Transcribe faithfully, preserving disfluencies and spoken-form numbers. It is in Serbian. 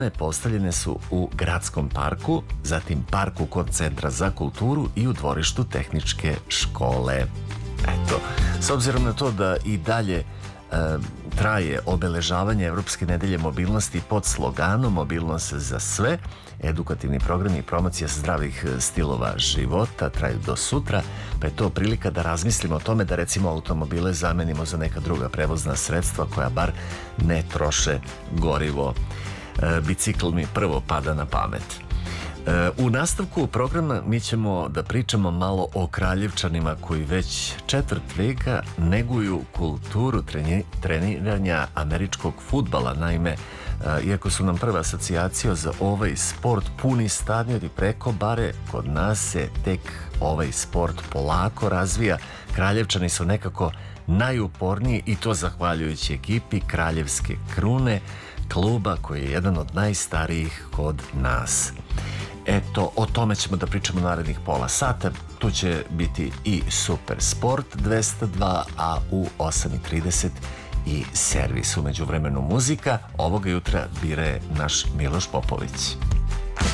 postavljene su u Gradskom parku, zatim parku kod Centra za kulturu i u dvorištu Tehničke škole. Eto, s obzirom na to da i dalje e, traje obeležavanje Evropske nedelje mobilnosti pod sloganom Mobilnost za sve, edukativni program i promocija zdravih stilova života traju do sutra, pa je to prilika da razmislimo o tome da recimo automobile zamenimo za neka druga prevozna sredstva koja bar ne troše gorivo. E, bicikl mi prvo pada na pamet. E, u nastavku programa mi ćemo da pričamo malo o Kraljevčanima koji već četvrt veka neguju kulturu treni, treniranja američkog fudbala. Naime, e, iako su nam prva asocijacija za ovaj sport puni stadioni preko bare, kod nas se tek ovaj sport polako razvija. Kraljevčani su nekako najuporniji i to zahvaljujući ekipi Kraljevske krune, kluba koji je jedan od najstarijih kod nas. Eto, o tome ćemo da pričamo narednih pola sata. Tu će biti i Super Sport dvesta dva, a u osam i trideset i servis. U međuvremenu muzika. Ovoga jutra bira je naš Miloš Popović.